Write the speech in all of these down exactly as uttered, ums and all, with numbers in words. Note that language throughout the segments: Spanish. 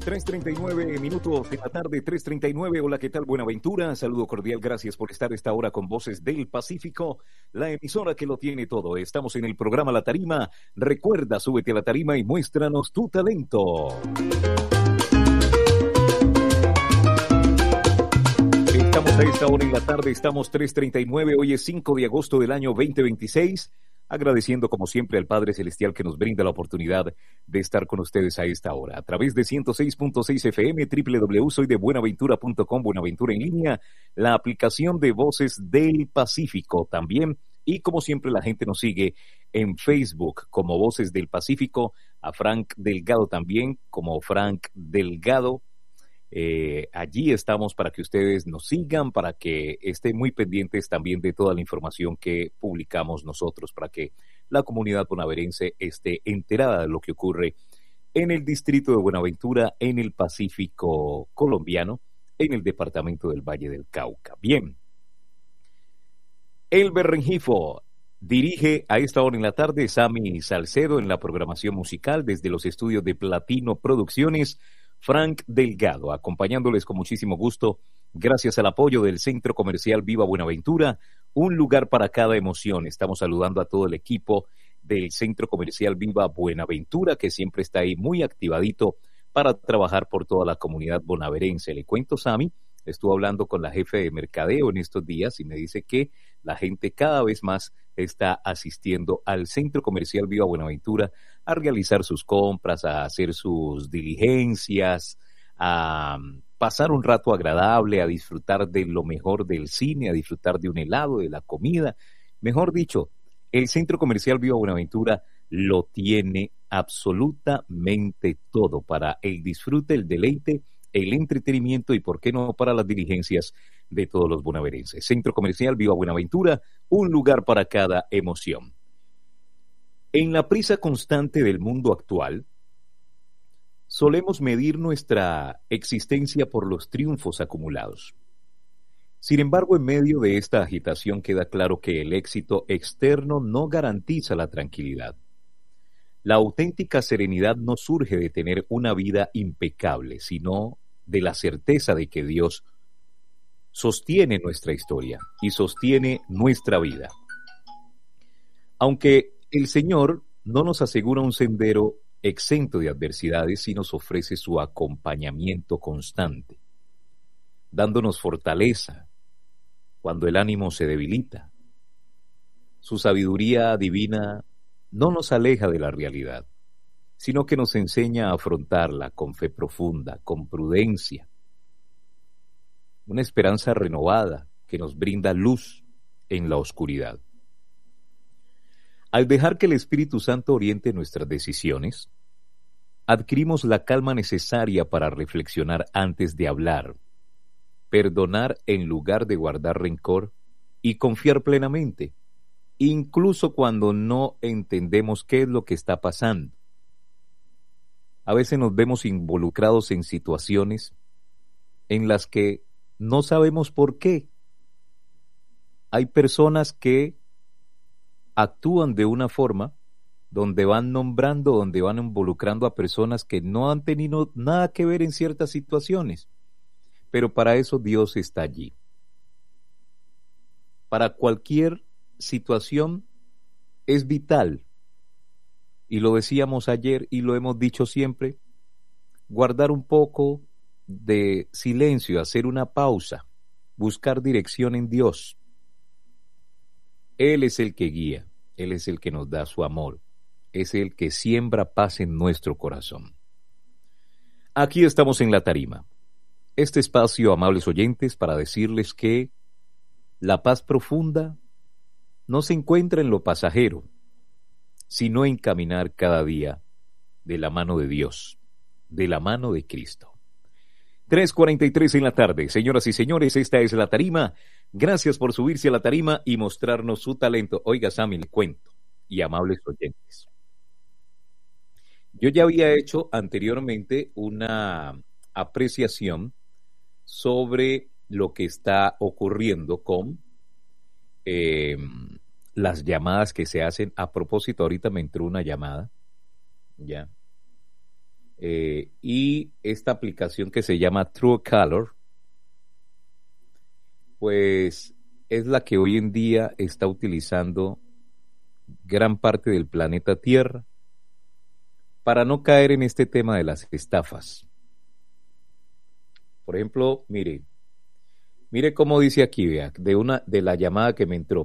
tres treinta y nueve minutos de la tarde, tres treinta y nueve. Hola, ¿qué tal? Buenaventura. Saludo cordial. Gracias por estar a esta hora con Voces del Pacífico, la emisora que lo tiene todo. Estamos en el programa La Tarima. Recuerda, súbete a la tarima y muéstranos tu talento. Estamos a esta hora en la tarde, estamos tres treinta y nueve. Hoy es cinco de agosto del año veinte veintiséis. Agradeciendo como siempre al Padre Celestial que nos brinda la oportunidad de estar con ustedes a esta hora. A través de ciento seis punto seis F M, doble u doble u doble u punto soy de buenaventura punto com, Buenaventura en línea, la aplicación de Voces del Pacífico también. Y como siempre la gente nos sigue en Facebook como Voces del Pacífico, a Frank Delgado también como Frank Delgado. Eh, allí estamos para que ustedes nos sigan, para que estén muy pendientes también de toda la información que publicamos nosotros, para que la comunidad bonaverense esté enterada de lo que ocurre en el distrito de Buenaventura, en el Pacífico colombiano, en el departamento del Valle del Cauca. Bien, Elber Rengifo dirige a esta hora en la tarde, Sammy Salcedo en la programación musical desde los estudios de Platino Producciones, Frank Delgado, acompañándoles con muchísimo gusto, gracias al apoyo del Centro Comercial Viva Buenaventura, un lugar para cada emoción. Estamos saludando a todo el equipo del Centro Comercial Viva Buenaventura, que siempre está ahí muy activadito para trabajar por toda la comunidad bonaverense. Le cuento, Sammy, estuve hablando con la jefe de mercadeo en estos días y me dice que la gente cada vez más está asistiendo al Centro Comercial Viva Buenaventura a realizar sus compras, a hacer sus diligencias, a pasar un rato agradable, a disfrutar de lo mejor del cine, a disfrutar de un helado, de la comida. Mejor dicho, el Centro Comercial Viva Buenaventura lo tiene absolutamente todo para el disfrute, el deleite, el entretenimiento y, por qué no, para las diligencias de todos los bonaverenses. Centro Comercial Viva Buenaventura, un lugar para cada emoción. En la prisa constante del mundo actual, solemos medir nuestra existencia por los triunfos acumulados. Sin embargo, en medio de esta agitación queda claro que el éxito externo no garantiza la tranquilidad. La auténtica serenidad no surge de tener una vida impecable, sino de la certeza de que Dios sostiene nuestra historia y sostiene nuestra vida. Aunque el Señor no nos asegura un sendero exento de adversidades, sí nos ofrece su acompañamiento constante, dándonos fortaleza cuando el ánimo se debilita. Su sabiduría divina no nos aleja de la realidad, sino que nos enseña a afrontarla con fe profunda, con prudencia. Una esperanza renovada que nos brinda luz en la oscuridad. Al dejar que el Espíritu Santo oriente nuestras decisiones, adquirimos la calma necesaria para reflexionar antes de hablar, perdonar en lugar de guardar rencor y confiar plenamente, incluso cuando no entendemos qué es lo que está pasando. A veces nos vemos involucrados en situaciones en las que no sabemos por qué. Hay personas que actúan de una forma donde van nombrando, donde van involucrando a personas que no han tenido nada que ver en ciertas situaciones. Pero para eso Dios está allí. Para cualquier situación es vital, y lo decíamos ayer y lo hemos dicho siempre, guardar un poco de silencio, hacer una pausa, buscar dirección en Dios. Él es el que guía, Él es el que nos da su amor, es el que siembra paz en nuestro corazón. Aquí estamos en La Tarima, este espacio, amables oyentes, para decirles que la paz profunda no se encuentra en lo pasajero, sino en caminar cada día de la mano de Dios, de la mano de Cristo. tres cuarenta y tres en la tarde. Señoras y señores, esta es La Tarima. Gracias por subirse a la tarima y mostrarnos su talento. Oiga, Sammy, le cuento, y amables oyentes. Yo ya había hecho anteriormente una apreciación sobre lo que está ocurriendo con eh, las llamadas que se hacen. A propósito, ahorita me entró una llamada, ya, eh, y esta aplicación que se llama Truecaller, pues es la que hoy en día está utilizando gran parte del planeta Tierra para no caer en este tema de las estafas. Por ejemplo, mire, mire cómo dice aquí, vea, de una de la llamada que me entró.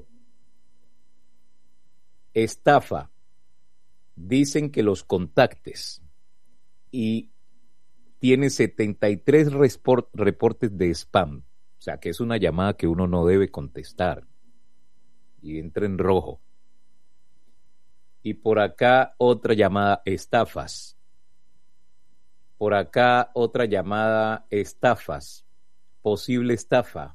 Estafa. Dicen que los contactes y tiene setenta y tres resport, reportes de spam. O sea, que es una llamada que uno no debe contestar y entra en rojo. Y por acá otra llamada, estafas. Por acá otra llamada, estafas. Posible estafa.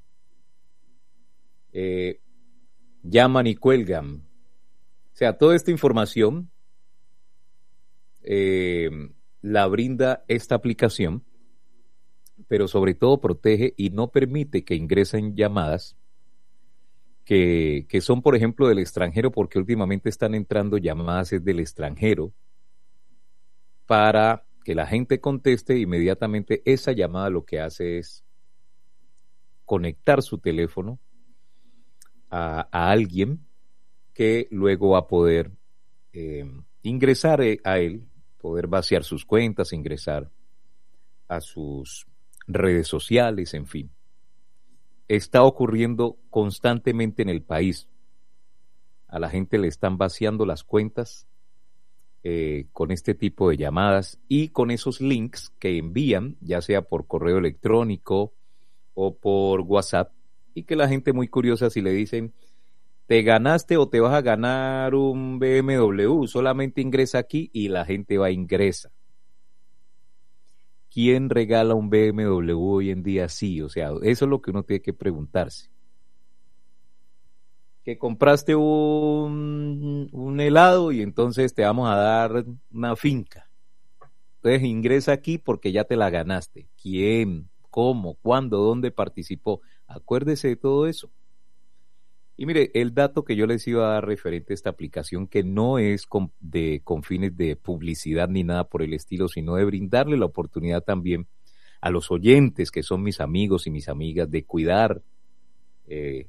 Eh, llaman y cuelgan. O sea, toda esta información eh, la brinda esta aplicación, pero sobre todo protege y no permite que ingresen llamadas que, que son, por ejemplo, del extranjero, porque últimamente están entrando llamadas del extranjero para que la gente conteste inmediatamente. Esa llamada lo que hace es conectar su teléfono a, a alguien que luego va a poder eh, ingresar a él, poder vaciar sus cuentas, ingresar a sus redes sociales, en fin. Está ocurriendo constantemente en el país. A la gente le están vaciando las cuentas eh, con este tipo de llamadas y con esos links que envían, ya sea por correo electrónico o por WhatsApp, y que la gente muy curiosa, si le dicen te ganaste o te vas a ganar un B M W, solamente ingresa aquí, y la gente va a ingresa. ¿Quién regala un B M W hoy en día así? O sea, eso es lo que uno tiene que preguntarse. Que compraste un, un helado y entonces te vamos a dar una finca. Entonces ingresa aquí porque ya te la ganaste. ¿Quién? ¿Cómo? ¿Cuándo? ¿Dónde participó? Acuérdese de todo eso. Y mire, el dato que yo les iba a dar referente a esta aplicación, que no es con, de, con fines de publicidad ni nada por el estilo, sino de brindarle la oportunidad también a los oyentes, que son mis amigos y mis amigas, de cuidar eh,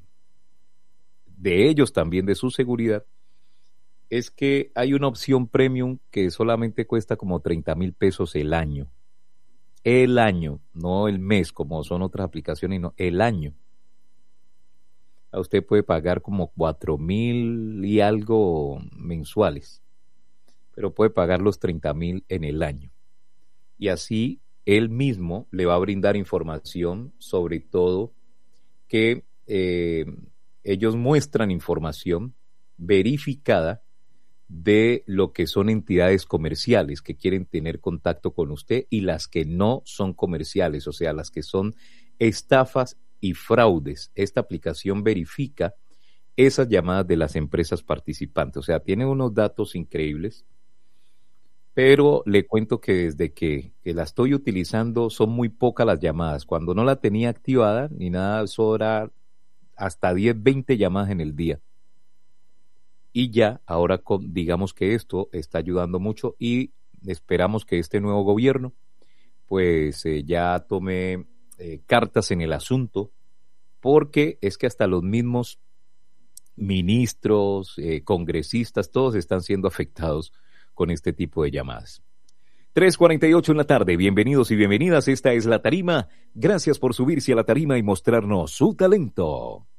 de ellos también, de su seguridad, es que hay una opción premium que solamente cuesta como treinta mil pesos el año. El año, no el mes como son otras aplicaciones, no, el año. A usted puede pagar como cuatro mil y algo mensuales, pero puede pagar los treinta mil en el año. Y así él mismo le va a brindar información, sobre todo que eh, ellos muestran información verificada de lo que son entidades comerciales que quieren tener contacto con usted y las que no son comerciales, o sea, las que son estafas y fraudes. Esta aplicación verifica esas llamadas de las empresas participantes. O sea, tiene unos datos increíbles, pero le cuento que desde que, que la estoy utilizando son muy pocas las llamadas. Cuando no la tenía activada ni nada, eso era hasta diez, veinte llamadas en el día. Y ya, ahora con, digamos que esto está ayudando mucho y esperamos que este nuevo gobierno pues eh, ya tome Eh, cartas en el asunto, porque es que hasta los mismos ministros, eh, congresistas, todos están siendo afectados con este tipo de llamadas. tres cuarenta y ocho en la tarde, bienvenidos y bienvenidas, esta es La Tarima, gracias por subirse a la tarima y mostrarnos su talento.